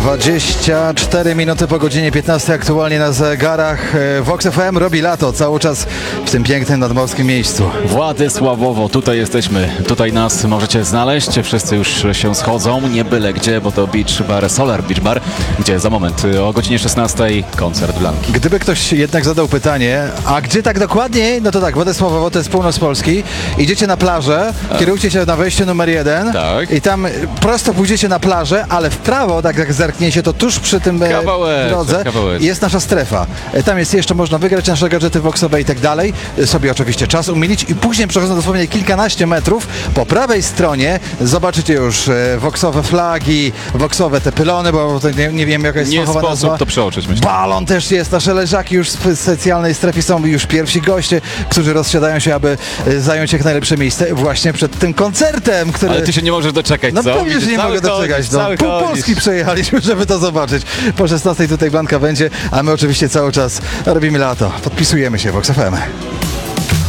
24 minuty po godzinie 15 aktualnie na zegarach. Vox FM robi lato cały czas w tym pięknym nadmorskim miejscu. Władysławowo, tutaj jesteśmy. Tutaj nas możecie znaleźć. Wszyscy już się schodzą. Nie byle gdzie, bo to Beach Bar, Solar Beach Bar, gdzie za moment o godzinie 16 koncert Blanki. Gdyby ktoś jednak zadał pytanie, a gdzie tak dokładnie? No to tak, Władysławowo to jest północ Polski. Idziecie na plażę, kierujcie się na wejście numer 1 i tam prosto pójdziecie na plażę, ale w prawo, tak jak zerkniecie, to tuż przy tym drodze jest nasza strefa. Tam jest jeszcze, można wygrać nasze gadżety voxowe i tak dalej. Sobie oczywiście czas umilić i później przechodząc dosłownie kilkanaście metrów, po prawej stronie zobaczycie już voxowe flagi, voxowe te pylony, bo nie wiem jaka jest fachowa nazwa. Nie sposób to przeoczyć, myślę. Balon też jest, nasze leżaki już w specjalnej strefie są już pierwsi goście, którzy rozsiadają się, aby zająć jak najlepsze miejsce właśnie przed tym koncertem, który... Ale ty się nie możesz doczekać, no co? No pewnie, że nie mogę doczekać. No. Pół Polski przejechaliśmy, żeby to zobaczyć. Po 16 tutaj Blanka będzie, a my oczywiście cały czas robimy lato. Podpisujemy się, Vox FM.